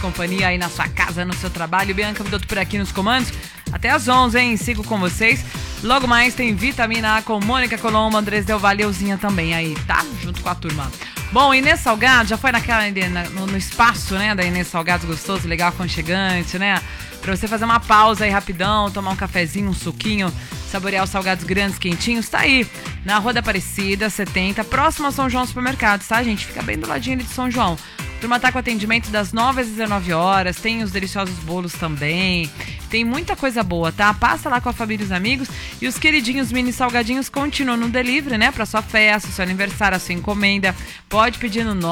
companhia aí na sua casa, no seu trabalho. Bianca Vidotto por aqui nos comandos. Até às 11, hein? Sigo com vocês. Logo mais tem Vitamina A com Mônica Colombo, Andrés Del Valle e Euzinha também aí, tá? Junto com a turma. Bom, Inês Salgado, já foi no espaço, né, da Inês Salgado, gostoso, legal, aconchegante, né? Pra você fazer uma pausa aí rapidão, tomar um cafezinho, um suquinho, saborear os salgados grandes, quentinhos, tá aí, na Rua da Aparecida, 70, próximo a São João Supermercados, tá, gente? Fica bem do ladinho ali de São João. A turma tá com atendimento das 9 às 19 horas, tem os deliciosos bolos também, tem muita coisa boa, tá? Passa lá com a família e os amigos e os queridinhos mini salgadinhos continuam no delivery, né? Pra sua festa, seu aniversário, a sua encomenda. Pode pedir no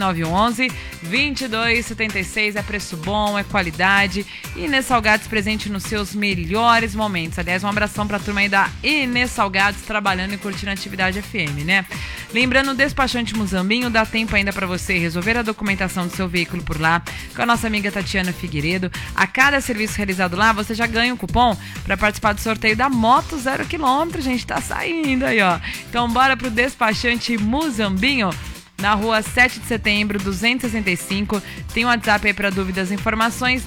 9911-2276, é preço bom, é qualidade. Inês Salgados presente nos seus melhores momentos. Aliás, um abração pra turma aí da Inês Salgados trabalhando e curtindo a atividade FM, né? Lembrando, o Despachante Muzambinho, dá tempo ainda pra você resolver a documentação do seu veículo por lá com a nossa amiga Tatiana Figueiredo. A cada serviço realizado lá, você já ganha um cupom para participar do sorteio da moto 0 km, gente, tá saindo aí, ó. Então bora pro Despachante Muzambinho, na rua 7 de setembro, 265. Tem um WhatsApp aí para dúvidas e informações,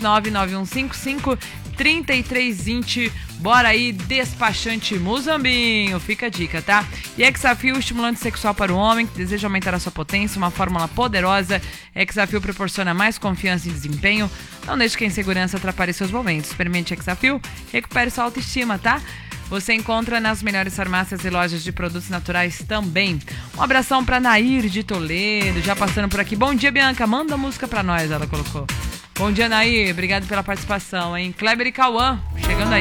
99155-3320. Bora aí, Despachante Muzambinho, fica a dica, tá? E Exafil, estimulante sexual para o homem que deseja aumentar a sua potência, uma fórmula poderosa. Exafil proporciona mais confiança e desempenho. Não deixe que a insegurança atrapalhe seus momentos. Experimente Exafil, recupere sua autoestima, tá? Você encontra nas melhores farmácias e lojas de produtos naturais também. Um abração pra Nair de Toledo, já passando por aqui. Bom dia, Bianca, manda música pra nós, ela colocou. Bom dia, Nair, obrigado pela participação, hein? Kleber e Cauã, chegando aí.